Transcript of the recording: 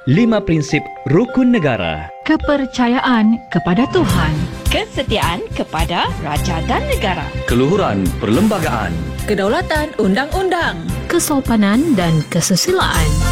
5 prinsip rukun negara. Kepercayaan kepada Tuhan, kesetiaan kepada raja dan negara, Keluhuran perlembagaan. kedaulatan undang-undang, kesopanan dan kesusilaan.